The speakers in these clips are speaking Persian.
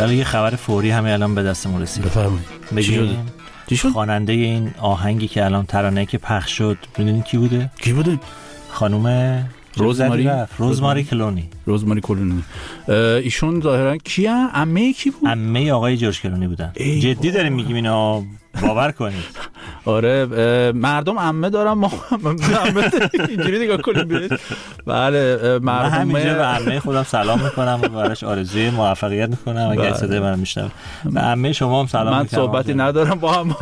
حالا یه خبر فوری همه الان به دستمون رسید. بفرمایید. بگیم چی شد؟ خواننده این آهنگی که الان ترانه‌ای که پخش شد میدونید کی بوده؟ کی بوده؟ خانم روزماری کلونی. روزماری کلونی. ایشون ظاهرا کیه؟ عمه کی بود؟ عمه آقای جورج کلونی بودن. جدی داریم میگیم اینو باور کنید. آره مردم عمه دارن، ما عمه اینجوری نگاه کنیم بهش. بله من همینجا به عمه خودم سلام میکنم و براش آرزوی موفقیت میکنم اگر صدای منو میشنوه. به عمه شما هم سلام میکنم. من صحبتی ندارم با هم.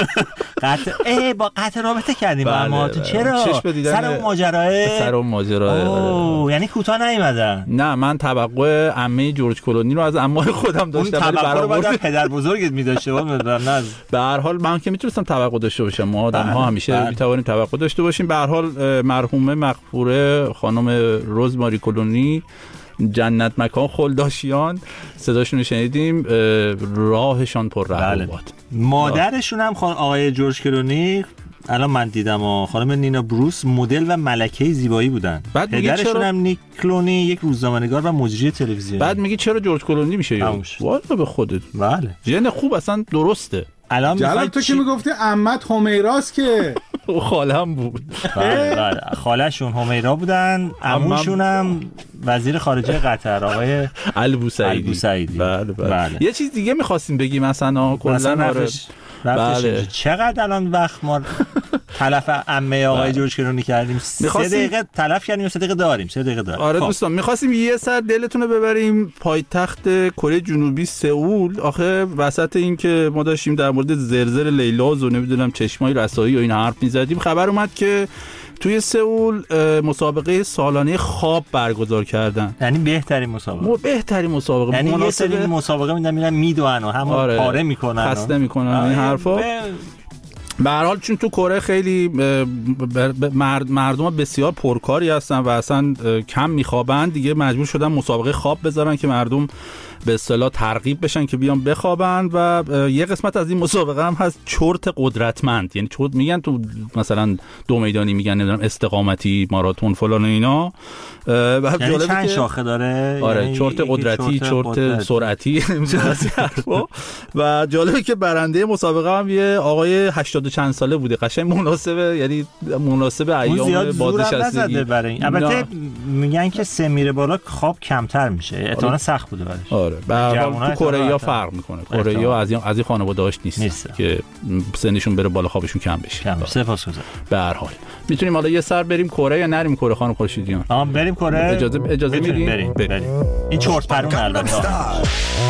با قطع رابطه کردیم با هم. چرا؟ سر اون ماجرا. یعنی کوتاه نیومدن. نه من توقع عمه جورج کلونی رو از عمه خودم داشتم، ولی برآورد پدر بزرگت می‌داشته بود. به هر حال من که میتونستم توقع داشته باشم. ما آدم‌ها همیشه میتوانیم توقع داشته باشیم. به هر حال مرحومه مغفوره خانم روزماری کلونی جنت مکان خلداشیان، صداشون رو شنیدیم، راهشان پر رحم باد. مادرشون هم آقای جورج کلونی الان من دیدم خانم نینا بروس مدل و ملکه زیبایی بودن. پدرشون هم نیک کلونی یک روزنامه‌نگار و مجری تلویزیونی. بعد میگی چرا جورج کلونی میشه؟ والا به خودت. بله ژن خوب اصلا درسته. الان جلال تو که میگفتی عمت همیراست که خاله‌ام بود. بله خاله‌شون همیرا بودن، عموشون هم وزیر خارجه قطر آقای البوسعیدی. بله. یه چیز دیگه می‌خواستیم بگیم مثلا کلا بله. چقدر الان وقت ما تلف عمه آقای جورج کلونی کردیم. 3 دقیقه تلف کردیم، 3 دقیقه داریم. آره دوستان می‌خواستیم یه سر دلتون رو ببریم پایتخت کره جنوبی سئول. آخه وسط این که ما داشتیم در مورد زرزر لیلاز و نمیدونم چشمای رسایی و این حرف می‌زدیم، خبر اومد که توی سئول مسابقه سالانه خواب برگزار کردن. یعنی بهترین مسابقه. یعنی یه سری مسابقه میدن میدونن و هم پاره میکنن، خسته میکنن این حرفا. به هر حال چون تو کره خیلی مردم بسیار پرکاری هستن و اصلا کم میخوابن، دیگه مجبور شدن مسابقه خواب بذارن که مردم به اصطلاح ترغیب بشن که بیان بخوابن. و یه قسمت از این مسابقه هم هست چرت قدرتمند. یعنی چرت میگن تو مثلا 2 میدانی میگن نمیدونم استقامتی ماراتون فلان و اینا. یعنی چند شاخه داره؟ آره یعنی چرت قدرتی، چرت سرعتی و جالبه که برنده مسابقه هم یه آقای 80 چند ساله بوده. قشنگ مناسبه، یعنی مناسب ایام بازنشستگی. البته میگن که سن میره بالا خواب کمتر میشه. احتمالاً سخت بوده براش. آره به هر حال تو کره ها فرق میکنه. کره ها از این خانواده‌اش نیست که سنشون بره بالا خوابشون کم بشه. سپاسگزارم. به هر حال میتونیم حالا یه سر بریم کره یا نریم کره خانم خورشیدیان؟ بریم کره. اجازه میدین؟ بریم. این چرت پرون البته